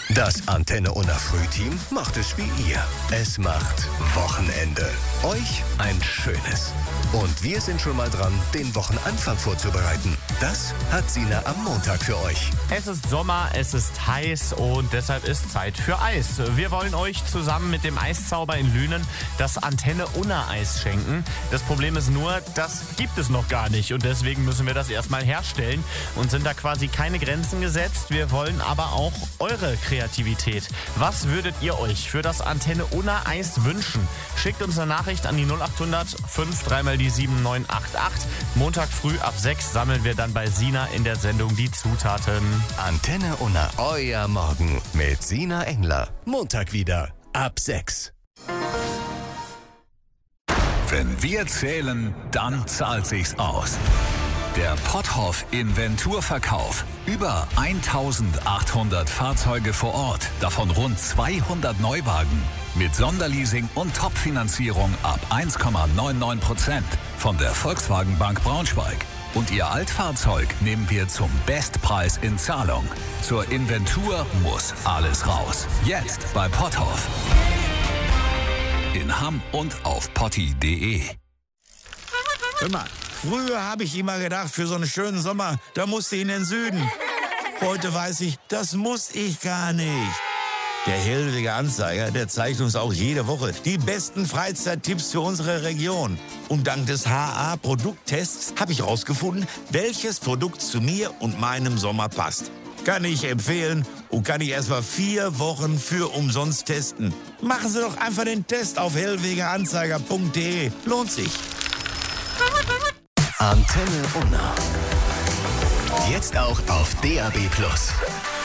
Das Antenne Unna Frühteam macht es wie ihr. Es macht Wochenende. Euch ein schönes. Und wir sind schon mal dran, den Wochenanfang vorzubereiten. Das hat Sina am Montag für euch. Es ist Sommer, es ist heiß und deshalb ist Zeit für Eis. Wir wollen euch zusammen mit dem Eiszauber in Lünen das Antenne Unna Eis schenken. Das Problem ist nur, das gibt es noch gar nicht und deswegen müssen wir das erstmal herstellen und sind da quasi keine Grenzen gesetzt. Wir wollen aber auch eure Kreativität. Was würdet ihr euch für das Antenne Unna Eis wünschen? Schickt uns eine Nachricht an die 0800 5 3 mal die 7988. Montag früh ab 6 sammeln wir dann bei Sina in der Sendung die Zutaten. Antenne Unna, euer Morgen mit Sina Engler. Montag wieder ab 6. Wenn wir zählen, dann zahlt sich's aus. Der Potthoff Inventurverkauf. Über 1800 Fahrzeuge vor Ort, davon rund 200 Neuwagen. Mit Sonderleasing und Topfinanzierung ab 1,99% von der Volkswagen Bank Braunschweig. Und Ihr Altfahrzeug nehmen wir zum Bestpreis in Zahlung. Zur Inventur muss alles raus. Jetzt bei Potthoff. In Hamm und auf potti.de. Hör mal, früher habe ich immer gedacht, für so einen schönen Sommer, da musste ich in den Süden. Heute weiß ich, das muss ich gar nicht. Der Hellwiger Anzeiger, der zeigt uns auch jede Woche die besten Freizeittipps für unsere Region. Und dank des HA-Produkttests habe ich herausgefunden, welches Produkt zu mir und meinem Sommer passt. Kann ich empfehlen und kann ich erst mal 4 Wochen für umsonst testen. Machen Sie doch einfach den Test auf hellwigeranzeiger.de. Lohnt sich. Antenne Unna. Jetzt auch auf DAB+.